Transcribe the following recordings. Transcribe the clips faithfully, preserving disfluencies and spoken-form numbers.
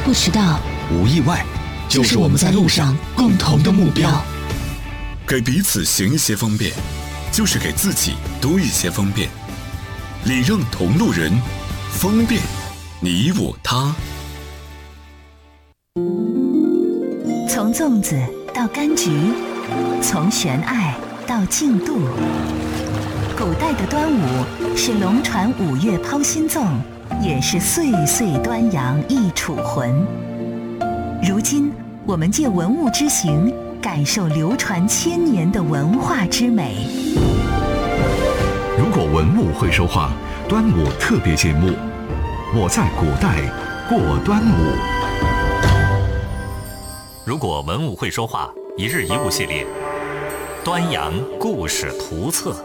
不迟到， 无意外， 就是我们在路上共同的目标。 给彼此行一些方便，就是给自己多一些方便。礼让同路人，方便你我他。 从粽子到柑橘，从悬爱到竞渡。古代的端午是龙船五岳抛新粽，也是岁岁端阳忆楚魂。如今我们借文物之行，感受流传千年的文化之美。 如果文物会说话，端午特别节目，我在古代过端午。 如果文物会说话，一日一物系列，端阳故事图册。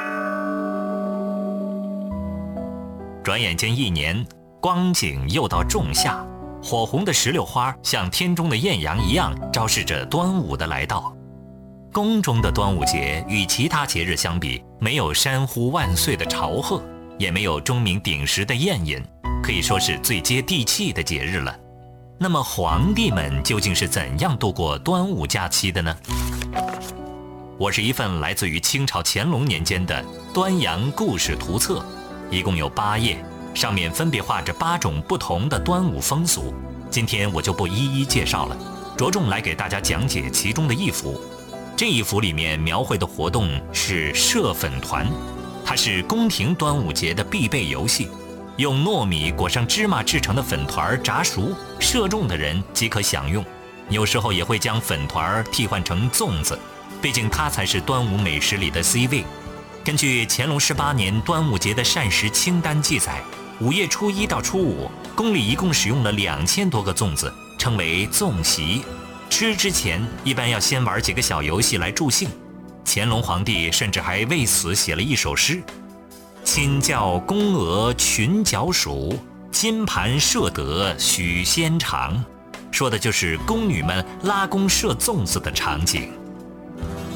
转眼间一年，光景又到仲夏，火红的石榴花像天中的艳阳一样，昭示着端午的来到。宫中的端午节与其他节日相比，没有山呼万岁的朝贺，也没有钟鸣鼎食的宴饮，可以说是最接地气的节日了。那么皇帝们究竟是怎样度过端午假期的呢？我是一份来自于清朝乾隆年间的端阳故事图册，一共有八页，上面分别画着八种不同的端午风俗。今天我就不一一介绍了，着重来给大家讲解其中的一幅。这一幅里面描绘的活动是射粉团，它是宫廷端午节的必备游戏。用糯米裹上芝麻制成的粉团炸熟，射中的人即可享用。有时候也会将粉团替换成粽子，毕竟它才是端午美食里的 C 位。根据乾隆十八年端午节的膳食清单记载，午夜初一到初五，宫里一共使用了两千多个粽子，称为粽席。吃之前一般要先玩几个小游戏来助兴。乾隆皇帝甚至还为此写了一首诗：亲教宫娥群角黍，金盘射得许仙长，说的就是宫女们拉弓射粽子的场景。